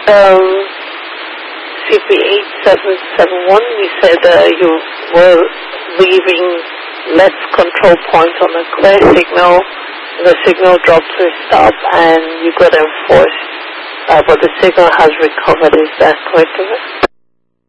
CP8771, you said you were leaving left control point on a clear signal. The signal dropped to a stop and you got enforced, but the signal has recovered. Is that correct?